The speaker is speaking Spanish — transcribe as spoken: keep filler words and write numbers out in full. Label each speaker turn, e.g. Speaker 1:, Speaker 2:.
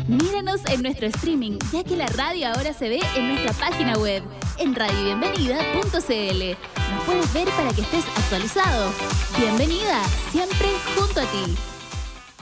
Speaker 1: Míranos en nuestro streaming, ya que la radio ahora se ve en nuestra página web, en radio bienvenida punto c l. Nos puedes ver para que estés actualizado. Bienvenida, siempre junto a ti.